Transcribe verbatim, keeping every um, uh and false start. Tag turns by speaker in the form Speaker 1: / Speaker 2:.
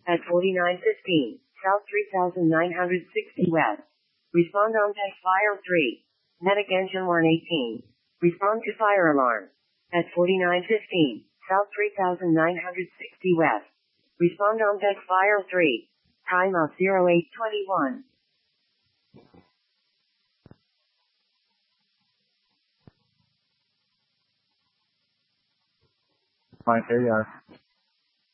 Speaker 1: At forty-nine fifteen, South three thousand nine hundred sixty West. Respond on deck fire three. Medic engine one eighteen. Respond to fire alarm. At forty-nine fifteen, South three thousand nine hundred sixty West. Respond on deck fire three. Time of zero eight twenty-one.
Speaker 2: Alright, there you are.